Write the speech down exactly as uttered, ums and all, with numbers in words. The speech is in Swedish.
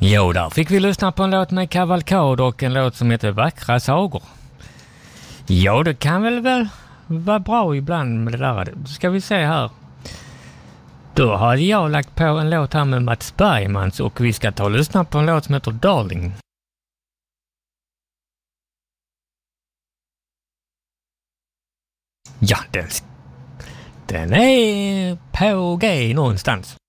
Jo, där fick vi lyssna på en låt med Kavalkad och en låt som heter Vackra sagor. Ja, det kan väl väl vara bra ibland med det där. Ska vi se här. Då har jag lagt på en låt här med Mats Bergmans och vi ska ta och lyssna på en låt som heter Darling. Ja, den, den är på G någonstans.